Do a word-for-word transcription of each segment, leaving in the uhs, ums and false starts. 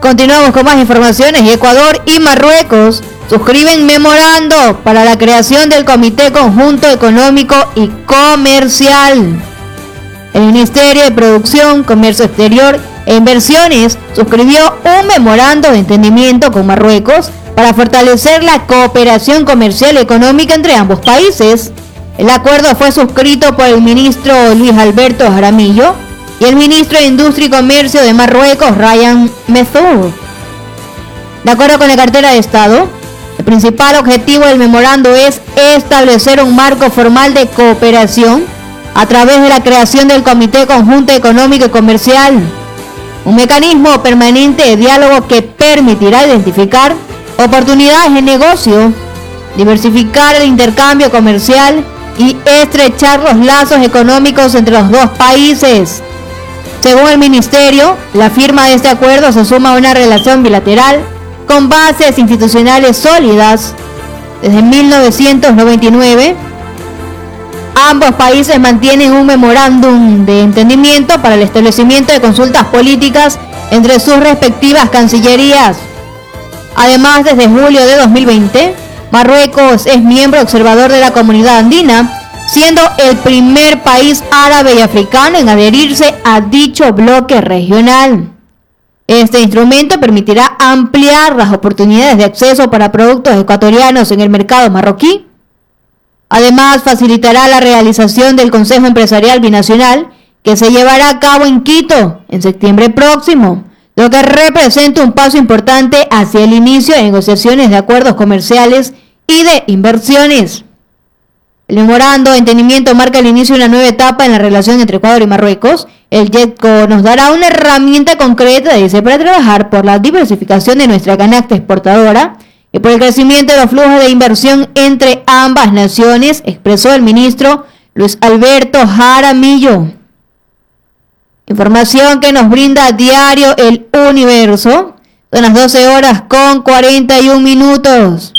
Continuamos con más informaciones. Y Ecuador y Marruecos suscriben memorando para la creación del Comité Conjunto Económico y Comercial. El Ministerio de Producción, Comercio Exterior e Inversiones suscribió un memorando de entendimiento con Marruecos para fortalecer la cooperación comercial y económica entre ambos países. El acuerdo fue suscrito por el ministro Luis Alberto Jaramillo y el ministro de Industria y Comercio de Marruecos, Ryan Messoud. De acuerdo con la cartera de Estado, el principal objetivo del memorando es establecer un marco formal de cooperación a través de la creación del Comité Conjunto Económico y Comercial, un mecanismo permanente de diálogo que permitirá identificar oportunidades de negocio, diversificar el intercambio comercial y estrechar los lazos económicos entre los dos países. Según el ministerio, la firma de este acuerdo se suma a una relación bilateral con bases institucionales sólidas. Desde mil novecientos noventa y nueve, ambos países mantienen un memorándum de entendimiento para el establecimiento de consultas políticas entre sus respectivas cancillerías. Además, desde julio de dos mil veinte, Marruecos es miembro observador de la Comunidad Andina, siendo el primer país árabe y africano en adherirse a dicho bloque regional. Este instrumento permitirá ampliar las oportunidades de acceso para productos ecuatorianos en el mercado marroquí. Además, facilitará la realización del Consejo Empresarial Binacional, que se llevará a cabo en Quito en septiembre próximo, lo que representa un paso importante hacia el inicio de negociaciones de acuerdos comerciales y de inversiones. El memorando de entendimiento marca el inicio de una nueva etapa en la relación entre Ecuador y Marruecos. El YETCO nos dará una herramienta concreta dice, para trabajar por la diversificación de nuestra canasta exportadora y por el crecimiento de los flujos de inversión entre ambas naciones, expresó el ministro Luis Alberto Jaramillo. Información que nos brinda diario El Universo. Son las doce horas con cuarenta y un minutos.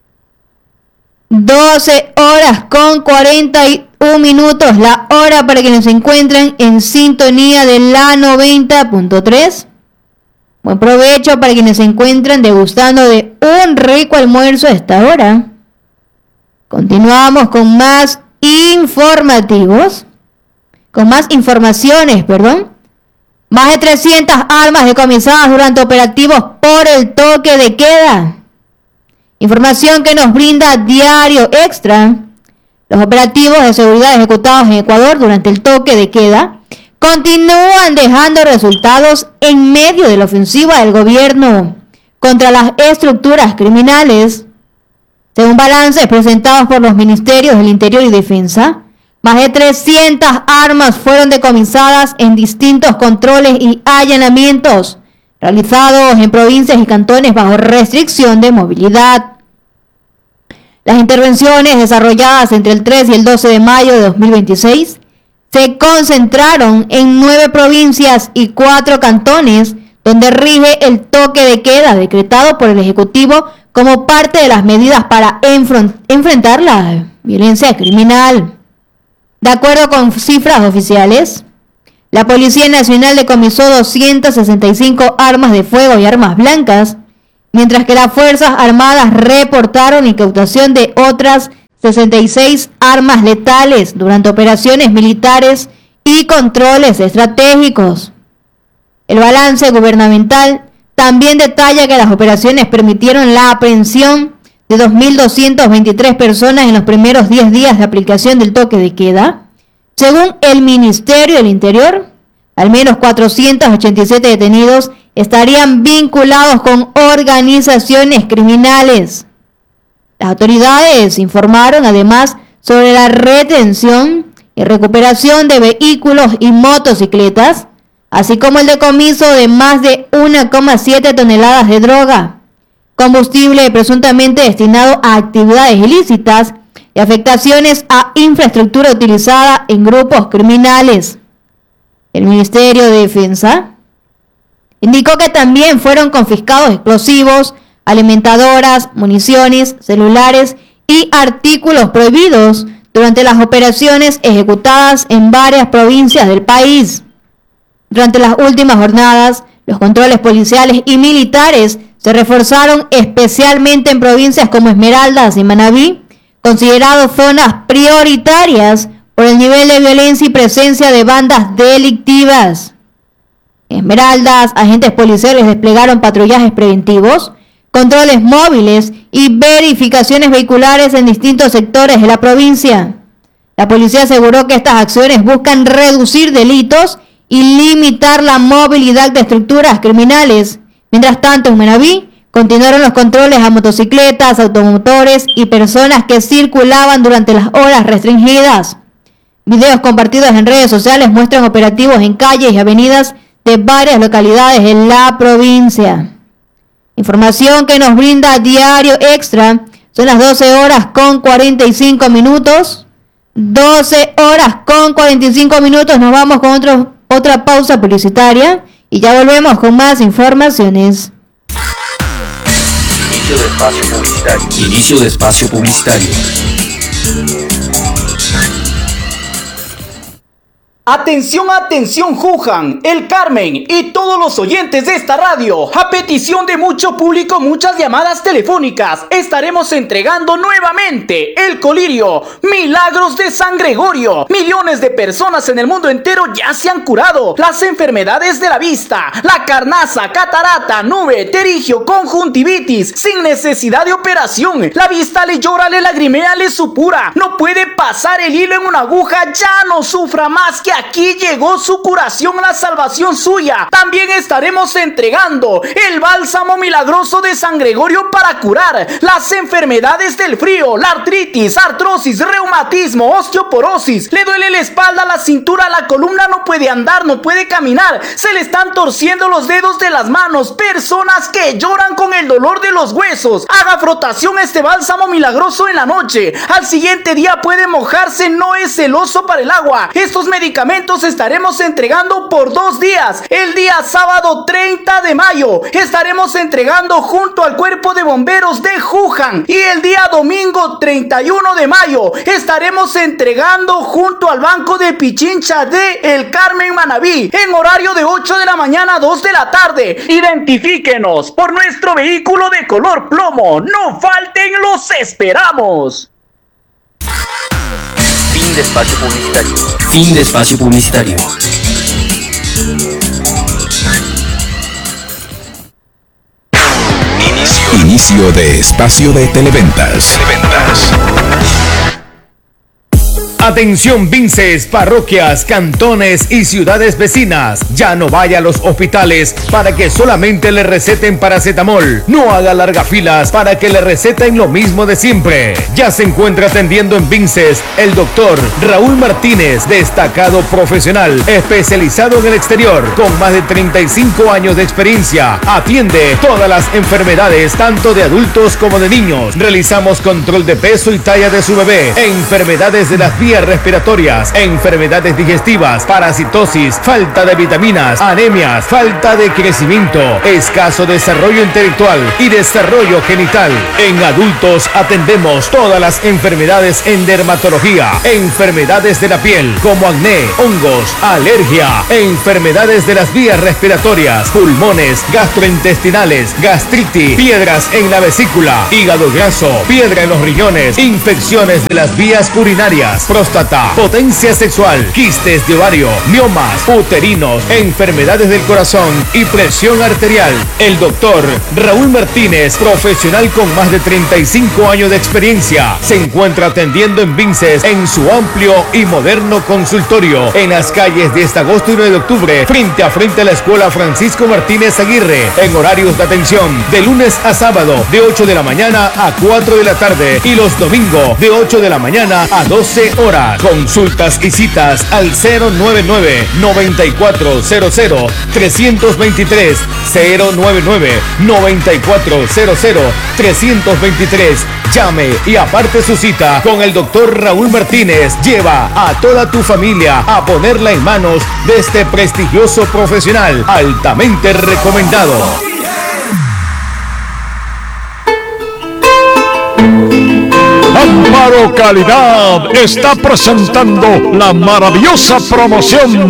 doce horas con cuarenta y un minutos, la hora para quienes se encuentran en sintonía de la noventa punto tres. Buen provecho para quienes se encuentran degustando de un rico almuerzo a esta hora. Continuamos con más informativos, con más informaciones, perdón. Más de trescientas armas decomisadas durante operativos por el toque de queda. Información que nos brinda Diario Extra. Los operativos de seguridad ejecutados en Ecuador durante el toque de queda continúan dejando resultados en medio de la ofensiva del gobierno contra las estructuras criminales. Según balances presentados por los Ministerios del Interior y Defensa, más de trescientas armas fueron decomisadas en distintos controles y allanamientos realizados en provincias y cantones bajo restricción de movilidad. Las intervenciones desarrolladas entre el tres y el doce de mayo de dos mil veintiséis se concentraron en nueve provincias y cuatro cantones donde rige el toque de queda decretado por el Ejecutivo como parte de las medidas para enfront- enfrentar la violencia criminal. De acuerdo con cifras oficiales, la Policía Nacional decomisó doscientas sesenta y cinco armas de fuego y armas blancas, mientras que las Fuerzas Armadas reportaron incautación de otras sesenta y seis armas letales durante operaciones militares y controles estratégicos. El balance gubernamental también detalla que las operaciones permitieron la aprehensión de dos mil doscientas veintitrés personas en los primeros diez días de aplicación del toque de queda. Según el Ministerio del Interior, al menos cuatrocientos ochenta y siete detenidos estarían vinculados con organizaciones criminales. Las autoridades informaron además sobre la retención y recuperación de vehículos y motocicletas, así como el decomiso de más de una coma siete toneladas de droga, combustible presuntamente destinado a actividades ilícitas y afectaciones a infraestructura utilizada en grupos criminales. El Ministerio de Defensa indicó que también fueron confiscados explosivos, alimentadoras, municiones, celulares y artículos prohibidos durante las operaciones ejecutadas en varias provincias del país. Durante las últimas jornadas, Los controles policiales y militares se reforzaron especialmente en provincias como Esmeraldas y Manabí, considerados zonas prioritarias por el nivel de violencia y presencia de bandas delictivas. En Esmeraldas, agentes policiales desplegaron patrullajes preventivos, controles móviles y verificaciones vehiculares en distintos sectores de la provincia. La policía aseguró que estas acciones buscan reducir delitos y limitar la movilidad de estructuras criminales. Mientras tanto, en Manabí continuaron los controles a motocicletas, automotores y personas que circulaban durante las horas restringidas. Videos compartidos en redes sociales muestran operativos en calles y avenidas de varias localidades de la provincia. Información que nos brinda Diario Extra. Son las doce horas con cuarenta y cinco minutos. doce horas con cuarenta y cinco minutos. Nos vamos con otro, otra pausa publicitaria y ya volvemos con más informaciones. Inicio de espacio publicitario. Inicio de espacio publicitario. Atención, atención, Juján, El Carmen y todos los oyentes de esta radio. A petición de mucho público, muchas llamadas telefónicas, estaremos entregando nuevamente el colirio Milagros de San Gregorio. Millones de personas en el mundo entero ya se han curado las enfermedades de la vista, la carnaza, catarata, nube, terigio, conjuntivitis, sin necesidad de operación. La vista le llora, le lagrimea, le supura, no puede pasar el hilo en una aguja, ya no sufra más, que aquí llegó su curación, la salvación suya. También estaremos entregando el bálsamo milagroso de San Gregorio para curar las enfermedades del frío, la artritis, artrosis, reumatismo, osteoporosis. Le duele la espalda, la cintura, la columna, no puede andar, no puede caminar, se le están torciendo los dedos de las manos. Personas que lloran con el dolor de los huesos. Haga frotación este bálsamo milagroso en la noche. Al siguiente día puede mojarse, no es celoso para el agua. Estos medicamentos estaremos entregando por dos días. El día sábado treinta de mayo estaremos entregando junto al cuerpo de bomberos de Juján, y el día domingo treinta y uno de mayo estaremos entregando junto al banco de Pichincha de El Carmen, Manabí, en horario de ocho de la mañana a dos de la tarde. Identifíquenos por nuestro vehículo de color plomo. No falten, los esperamos. Fin de espacio publicitario. Fin de espacio publicitario. Inicio. Inicio de espacio de televentas. Televentas. Atención Vinces, parroquias, cantones y ciudades vecinas. Ya no vaya a los hospitales para que solamente le receten paracetamol. No haga largas filas para que le receten lo mismo de siempre. Ya se encuentra atendiendo en Vinces el doctor Raúl Martínez, destacado profesional, especializado en el exterior, con más de treinta y cinco años de experiencia. Atiende todas las enfermedades, tanto de adultos como de niños. Realizamos control de peso y talla de su bebé, enfermedades de las vías respiratorias, enfermedades digestivas, parasitosis, falta de vitaminas, anemias, falta de crecimiento, escaso desarrollo intelectual y desarrollo genital. En adultos atendemos todas las enfermedades en dermatología, enfermedades de la piel como acné, hongos, alergia, enfermedades de las vías respiratorias, pulmones, gastrointestinales, gastritis, piedras en la vesícula, hígado graso, piedra en los riñones, infecciones de las vías urinarias, próstata, potencia sexual, quistes de ovario, miomas, uterinos, enfermedades del corazón y presión arterial. El doctor Raúl Martínez, profesional con más de treinta y cinco años de experiencia, se encuentra atendiendo en Vinces en su amplio y moderno consultorio en las calles diez de agosto y nueve de octubre, frente a frente a la Escuela Francisco Martínez Aguirre, en horarios de atención de lunes a sábado de ocho de la mañana a cuatro de la tarde y los domingos de ocho de la mañana a doce horas. Consultas y citas al cero nueve nueve, noventa y cuatro cero cero, trescientos veintitrés, cero nueve nueve, noventa y cuatro cero cero, trescientos veintitrés. Llame y aparte su cita con el doctor Raúl Martínez. Lleva a toda tu familia a ponerla en manos de este prestigioso profesional altamente recomendado. Amparo Calidad está presentando la maravillosa promoción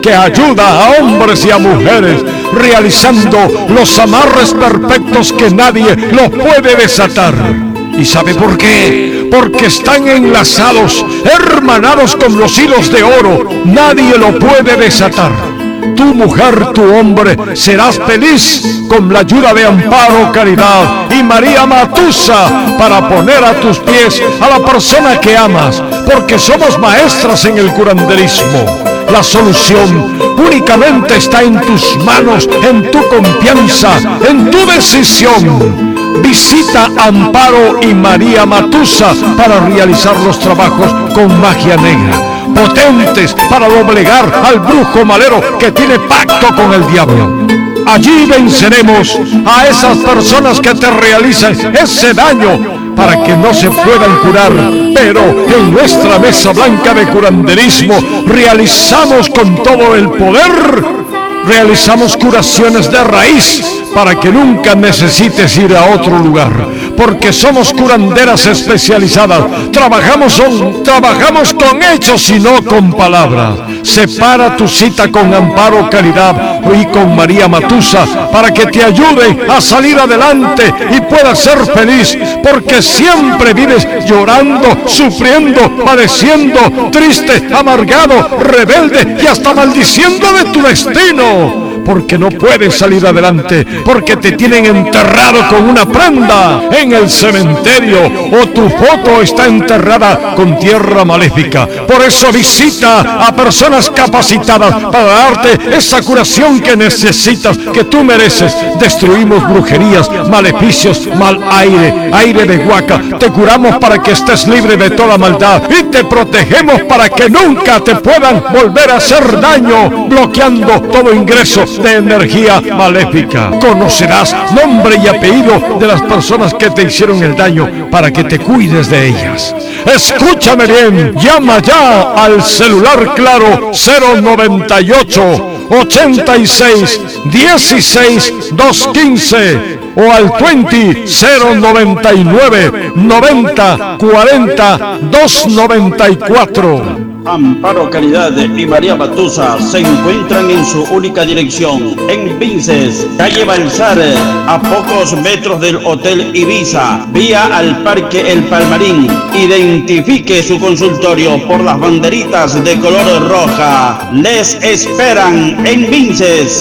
que ayuda a hombres y a mujeres, realizando los amarres perfectos que nadie los puede desatar. ¿Y sabe por qué? Porque están enlazados, hermanados con los hilos de oro. Nadie lo puede desatar. Tu mujer, tu hombre, serás feliz con la ayuda de Amparo Caridad y María Matusa para poner a tus pies a la persona que amas, porque somos maestras en el curanderismo. La solución únicamente está en tus manos, en tu confianza, en tu decisión. Visita Amparo y María Matusa para realizar los trabajos con magia negra, potentes para doblegar al brujo malero que tiene pacto con el diablo. Allí venceremos a esas personas que te realizan ese daño para que no se puedan curar. Pero en nuestra mesa blanca de curanderismo realizamos con todo el poder, realizamos curaciones de raíz para que nunca necesites ir a otro lugar, porque somos curanderas especializadas. Trabajamos, son, trabajamos con hechos y no con palabras. Separa tu cita con Amparo Caridad y con María Matusa para que te ayuden a salir adelante y puedas ser feliz, porque siempre vives llorando, sufriendo, padeciendo, triste, amargado, rebelde y hasta maldiciendo de tu destino, porque no puedes salir adelante, porque te tienen enterrado con una prenda en el cementerio o tu foto está enterrada con tierra maléfica. Por eso visita a personas capacitadas para darte esa curación que necesitas, que tú mereces. Destruimos brujerías, maleficios, mal aire, aire de huaca. Te curamos para que estés libre de toda maldad y te protegemos para que nunca te puedan volver a hacer daño, bloqueando todo ingreso de energía maléfica. Conocerás nombre y apellido de las personas que te hicieron el daño para que te cuides de ellas. Escúchame bien, llama ya al celular claro cero noventa y ocho, ochenta y seis, dieciséis, doscientos quince o al veinte, cero noventa y nueve, noventa, cuarenta, doscientos noventa y cuatro. Amparo Caridad y María Matusa se encuentran en su única dirección, en Vinces, calle Balsar, a pocos metros del Hotel Ibiza, vía al Parque El Palmarín. Identifique su consultorio por las banderitas de color roja. Les esperan en Vinces.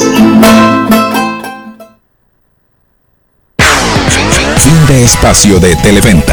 Fin de espacio de Televenta.